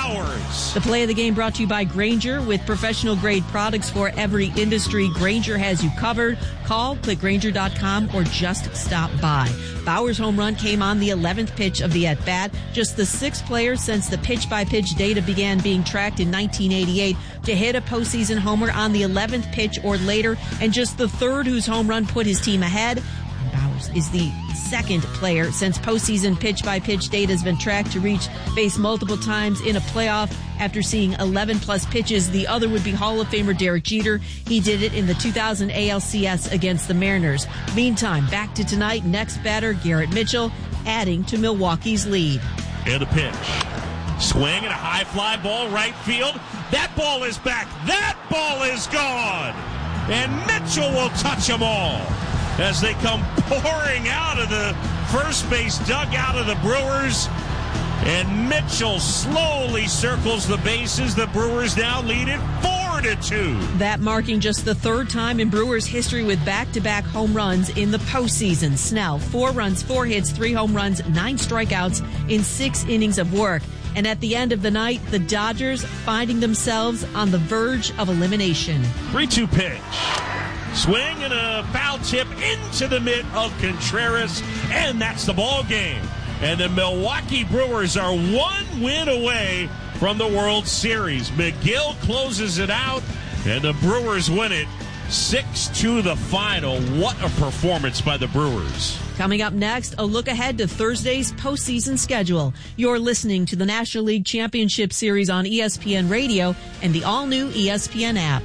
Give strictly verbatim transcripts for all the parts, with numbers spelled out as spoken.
Bowers. The play of the game brought to you by Grainger. With professional-grade products for every industry, Grainger has you covered. Call, click Grainger dot com, or just stop by. Bowers' home run came on the eleventh pitch of the at-bat, just the sixth player since the pitch-by-pitch data began being tracked in nineteen eighty-eight to hit a postseason homer on the eleventh pitch or later, and just the third whose home run put his team ahead. Bowers is the second player since postseason pitch-by-pitch data has been tracked to reach base multiple times in a playoff after seeing eleven plus pitches. The other would be Hall of Famer Derek Jeter. He did it in the two thousand A L C S against the Mariners. Meantime, back to tonight. Next batter, Garrett Mitchell, adding to Milwaukee's lead. And a pitch. Swing and a high fly ball right field. That ball is back. That ball is gone. And Mitchell will touch them all as they come pouring out of the first base dugout of the Brewers. And Mitchell slowly circles the bases. The Brewers now lead it four to two. That marking just the third time in Brewers history with back-to-back home runs in the postseason. Snell, four runs, four hits, three home runs, nine strikeouts in six innings of work. And at the end of the night, the Dodgers finding themselves on the verge of elimination. three two pitch. Swing and a foul tip into the mitt of Contreras, and that's the ball game. And the Milwaukee Brewers are one win away from the World Series. McGill closes it out, and the Brewers win it six two the final. What a performance by the Brewers. Coming up next, a look ahead to Thursday's postseason schedule. You're listening to the National League Championship Series on E S P N Radio and the all-new E S P N app.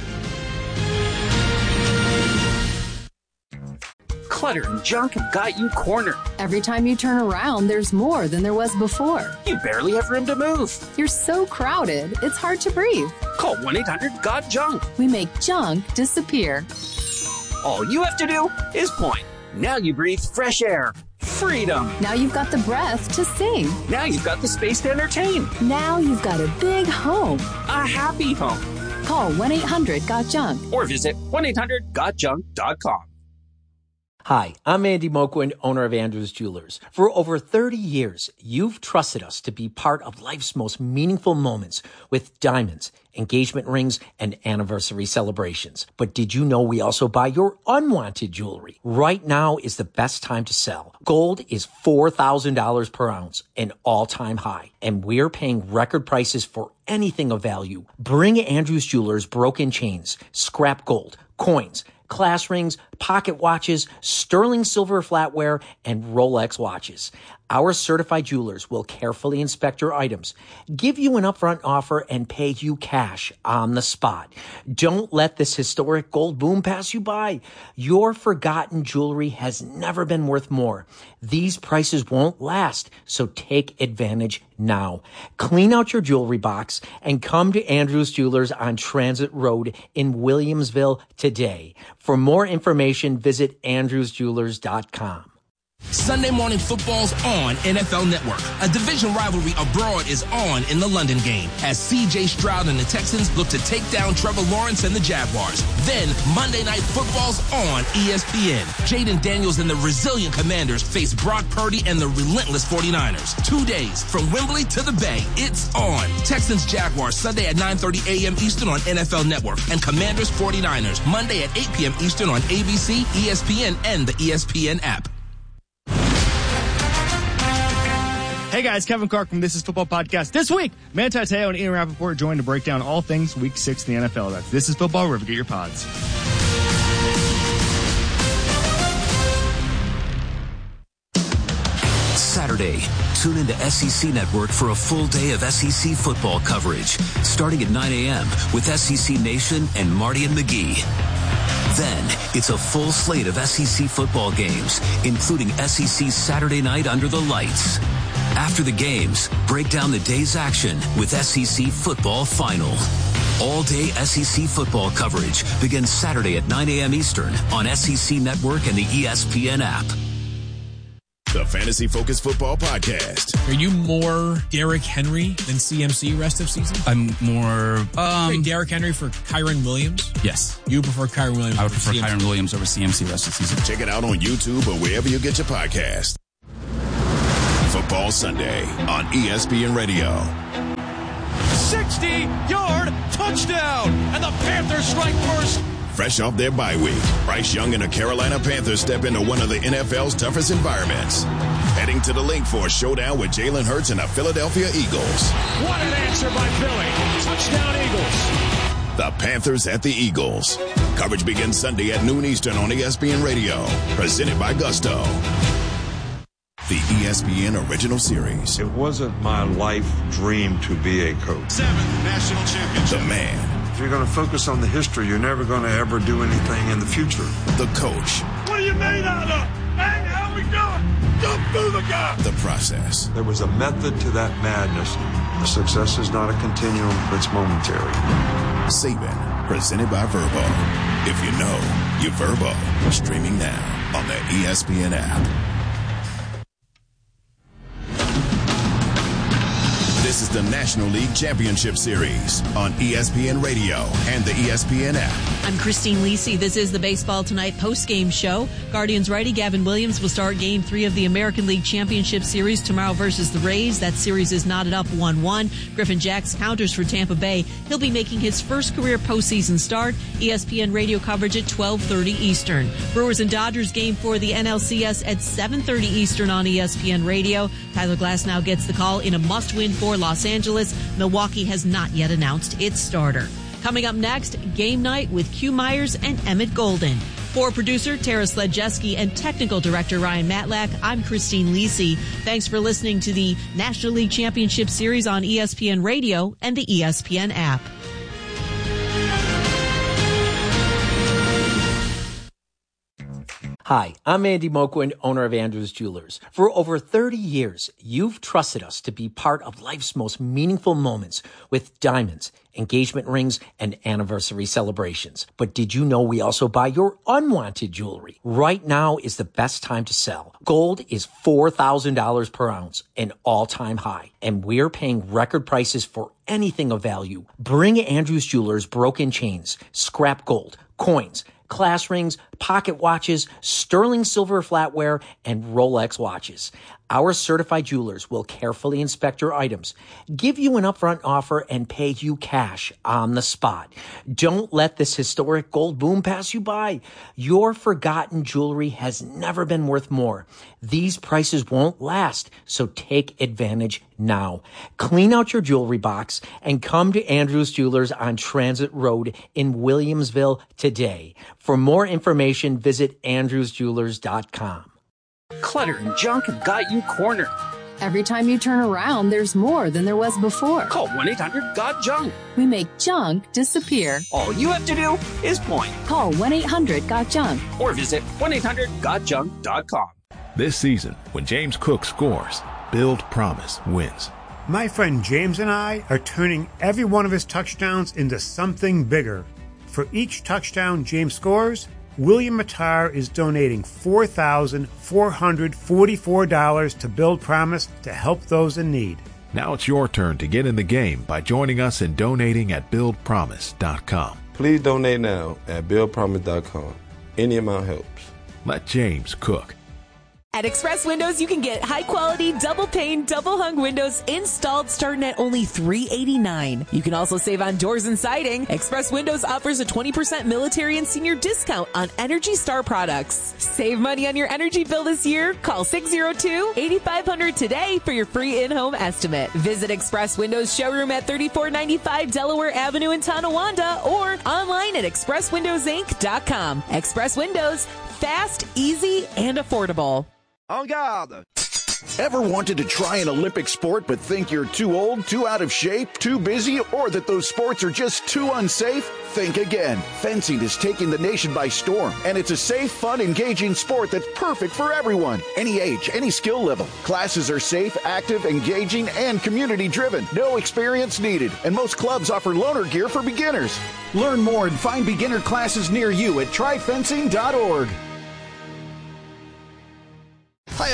Clutter and junk have got you cornered. Every time you turn around, there's more than there was before. You barely have room to move. You're so crowded, it's hard to breathe. Call one eight hundred got junk. We make junk disappear. All you have to do is point. Now you breathe fresh air. Freedom. Now you've got the breath to sing. Now you've got the space to entertain. Now you've got a big home. A happy home. Call one eight hundred got junk. Or visit one eight hundred got junk dot com. Hi, I'm Andy Moquin, owner of Andrews Jewelers. For over thirty years, you've trusted us to be part of life's most meaningful moments with diamonds, engagement rings, and anniversary celebrations. But did you know we also buy your unwanted jewelry? Right now is the best time to sell. Gold is four thousand dollars per ounce, an all-time high, and we're paying record prices for anything of value. Bring Andrews Jewelers broken chains, scrap gold, coins, class rings, pocket watches, sterling silver flatware, and Rolex watches. Our certified jewelers will carefully inspect your items, give you an upfront offer, and pay you cash on the spot. Don't let this historic gold boom pass you by. Your forgotten jewelry has never been worth more. These prices won't last, so take advantage now. Clean out your jewelry box and come to Andrews Jewelers on Transit Road in Williamsville today. For more information, visit andrews jewelers dot com. Sunday Morning Football's on N F L Network. A division rivalry abroad is on in the London game as C J Stroud and the Texans look to take down Trevor Lawrence and the Jaguars. Then Monday Night Football's on E S P N. Jaden Daniels and the resilient Commanders face Brock Purdy and the relentless forty-niners. Two days from Wembley to the Bay. It's on. Texans Jaguars Sunday at nine thirty a.m. Eastern on N F L Network, and Commanders forty-niners Monday at eight p.m. Eastern on A B C, E S P N, and the E S P N app. Hey guys, Kevin Clark from This Is Football Podcast. This week, Manti Te'o and Ian Rappaport joined to break down all things Week six in the N F L. That's This Is Football, wherever you get your pods. Saturday, tune into S E C Network for a full day of S E C football coverage, starting at nine a.m. with S E C Nation and Marty and McGee. Then, it's a full slate of S E C football games, including S E C Saturday Night Under the Lights. After the games, break down the day's action with S E C Football Final. All-day S E C football coverage begins Saturday at nine a.m. Eastern on S E C Network and the E S P N app. The Fantasy Focus Football Podcast. Are you more Derrick Henry than C M C rest of season? I'm more... Um, Derrick Henry for Kyron Williams? Yes. You prefer Kyron Williams? I would prefer Kyron Williams over C M C rest of season. Check it out on YouTube or wherever you get your podcast. Football Sunday on E S P N Radio. sixty-yard touchdown, and the Panthers strike first. Fresh off their bye week, Bryce Young and the Carolina Panthers step into one of the N F L's toughest environments. Heading to the link for a showdown with Jalen Hurts and the Philadelphia Eagles. What an answer by Philly. Touchdown Eagles. The Panthers at the Eagles. Coverage begins Sunday at noon Eastern on E S P N Radio. Presented by Gusto. The E S P N original series. It wasn't my life dream to be a coach. Seventh national championship. The man. If you're going to focus on the history, you're never going to ever do anything in the future. The coach. What are you made out of? Hey, how we doing? Jump through the gap. The process. There was a method to that madness. The success is not a continuum, it's momentary. Saban, presented by Verbo. If you know, you Verbo. Streaming now on the E S P N app. This is the National League Championship Series on E S P N Radio and the E S P N app. I'm Christine Lisi. This is the Baseball Tonight post-game show. Guardians righty Gavin Williams will start Game three of the American League Championship Series tomorrow versus the Rays. That series is knotted up one one. Griffin Jacks counters for Tampa Bay. He'll be making his first career postseason start. E S P N radio coverage at twelve thirty Eastern. Brewers and Dodgers game for the N L C S at seven thirty Eastern on E S P N radio. Tyler Glasnow gets the call in a must-win for Los Angeles. Milwaukee has not yet announced its starter. Coming up next, game night with Q Myers and Emmett Golden. For producer Tara Sledjeski and technical director Ryan Matlack, I'm Christine Lisi. Thanks for listening to the National League Championship Series on E S P N Radio and the E S P N app. Hi, I'm Andy Moquin, owner of Andrews Jewelers. For over thirty years, you've trusted us to be part of life's most meaningful moments with diamonds, engagement rings, and anniversary celebrations. But did you know we also buy your unwanted jewelry? Right now is the best time to sell. Gold is four thousand dollars per ounce, an all-time high, and we're paying record prices for anything of value. Bring Andrews Jewelers broken chains, scrap gold, coins, class rings, pocket watches, sterling silver flatware, and Rolex watches. Our certified jewelers will carefully inspect your items, give you an upfront offer, and pay you cash on the spot. Don't let this historic gold boom pass you by. Your forgotten jewelry has never been worth more. These prices won't last, so take advantage now. Clean out your jewelry box and come to Andrews Jewelers on Transit Road in Williamsville today. For more information, visit andrews jewelers dot com. Clutter and junk have got you cornered. Every time you turn around, there's more than there was before. Call one eight hundred got junk. We make junk disappear. All you have to do is point. Call one eight hundred got junk. Or visit one eight hundred got junk dot com. This season, when James Cook scores, Build Promise wins. My friend James and I are turning every one of his touchdowns into something bigger. For each touchdown James scores, William Matar is donating four thousand four hundred forty-four dollars to Build Promise to help those in need. Now it's your turn to get in the game by joining us in donating at build promise dot com. Please donate now at build promise dot com. Any amount helps. Let James cook. At Express Windows, you can get high-quality, double-pane, double-hung windows installed starting at only three hundred eighty-nine dollars. You can also save on doors and siding. Express Windows offers a twenty percent military and senior discount on Energy Star products. Save money on your energy bill this year. Call six oh two, eight five zero zero today for your free in-home estimate. Visit Express Windows showroom at thirty-four ninety-five Delaware Avenue in Tonawanda or online at express windows inc dot com. Express Windows, fast, easy, and affordable. En garde! Ever wanted to try an Olympic sport but think you're too old, too out of shape, too busy, or that those sports are just too unsafe? Think again. Fencing is taking the nation by storm, and it's a safe, fun, engaging sport that's perfect for everyone. Any age, any skill level. Classes are safe, active, engaging, and community-driven. No experience needed, and most clubs offer loaner gear for beginners. Learn more and find beginner classes near you at try fencing dot org. Hi,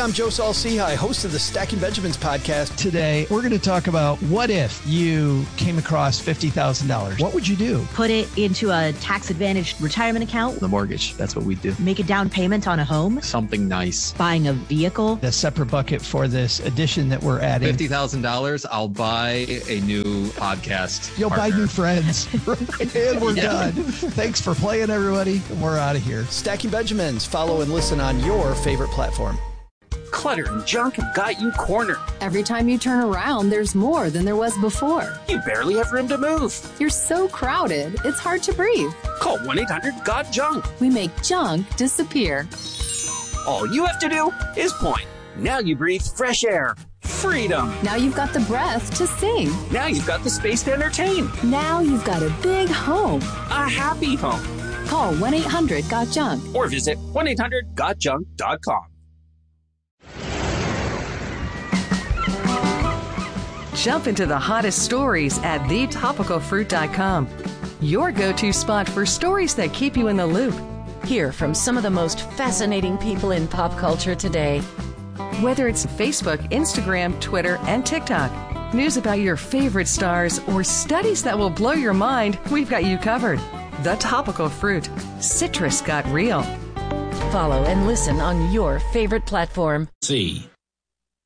I'm Joe Saul-Sehy, host of the Stacking Benjamins podcast. Today, we're going to talk about what if you came across fifty thousand dollars. What would you do? Put it into a tax-advantaged retirement account. The mortgage, that's what we do. Make a down payment on a home. Something nice. Buying a vehicle. A separate bucket for this addition that we're adding. fifty thousand dollars, I'll buy a new podcast. You'll partner. buy new friends. And we're Yeah. done. Thanks for playing, everybody. We're out of here. Stacking Benjamins. Follow and listen on your favorite platform. Clutter and junk have got you cornered. Every time you turn around, there's more than there was before. You barely have room to move. You're so crowded, it's hard to breathe. Call one eight hundred got junk. We make junk disappear. All you have to do is point. Now you breathe fresh air. Freedom. Now you've got the breath to sing. Now you've got the space to entertain. Now you've got a big home. A happy home. Call one eight hundred got junk. Or visit one eight hundred got junk dot com. Jump into the hottest stories at the topical fruit dot com. Your go-to spot for stories that keep you in the loop. Hear from some of the most fascinating people in pop culture today. Whether it's Facebook, Instagram, Twitter, and TikTok, news about your favorite stars, or studies that will blow your mind, we've got you covered. The Topical Fruit. Citrus got real. Follow and listen on your favorite platform. See.